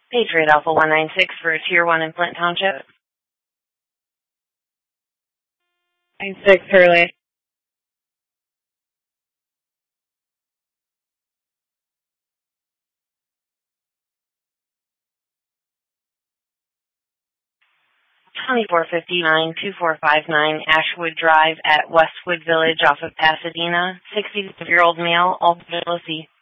Patriot Alpha 196 for Tier 1 in Flint Township. 96 Hurley. $24.59 Ashwood Drive at Westwood Village off of Pasadena. 65-year-old male, all ability.